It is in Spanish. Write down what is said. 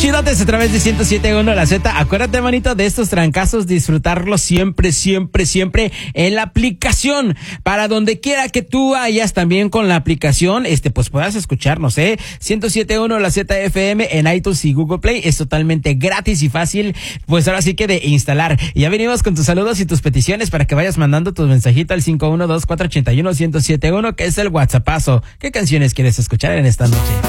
chidotes a través de 107.1 La Z. Acuérdate, manito, de estos trancazos, disfrutarlos siempre, siempre, siempre en la aplicación. Para donde quiera que tú vayas también con la aplicación, pues puedas escucharnos, 107.1 La Z FM en iTunes y Google Play. Es totalmente gratis y fácil, pues ahora sí que de instalar. Y ya venimos con tus saludos y tus peticiones para que vayas mandando tus mensajitos al 512-481-1071, que es el WhatsAppazo. ¿Qué canciones quieres escuchar en esta noche?